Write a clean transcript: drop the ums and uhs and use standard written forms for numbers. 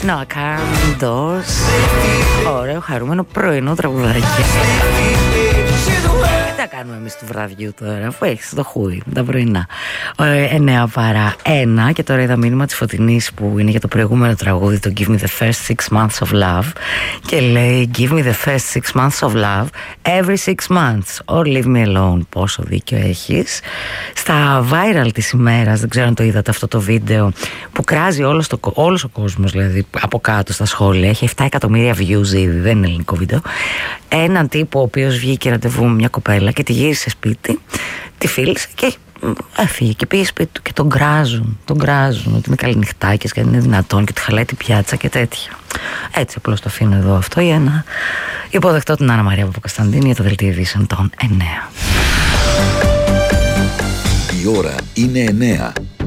No Candos. Ωραίο χαρούμενο πρωινό τραγουδάκι. Τι θα κάνουμε εμείς του βραδιού τώρα, αφού έχεις το χούι, τα πρωινά. 9 παρά 1 και τώρα είδα μήνυμα της Φωτεινής που είναι για το προηγούμενο τραγούδι, το Give me the first 6 months of love, και λέει Give me the first 6 months of love every 6 months or leave me alone. Πόσο δίκιο έχεις. Στα viral της ημέρας, δεν ξέρω αν το είδατε αυτό το βίντεο που κράζει όλος ο κόσμος, δηλαδή από κάτω στα σχόλια, έχει 7 εκατομμύρια views ήδη, δεν είναι ελληνικό βίντεο. Έναν τύπο ο οποίος βγήκε ραντεβού με μια κοπέλα και τη γύρισε σπίτι, τη φίλησε και έφυγε και πήγε σπίτι του και τον γκράζουν ότι είναι καληνυχτάκες και δεν είναι δυνατόν και τη χαλάει την πιάτσα και τέτοια. Έτσι απλώς το αφήνω εδώ αυτό για να υποδεχτώ την Άννα Μαρία Παπακοσταντίνη για το δελτίο ειδήσεων των 9. Η ώρα είναι 9.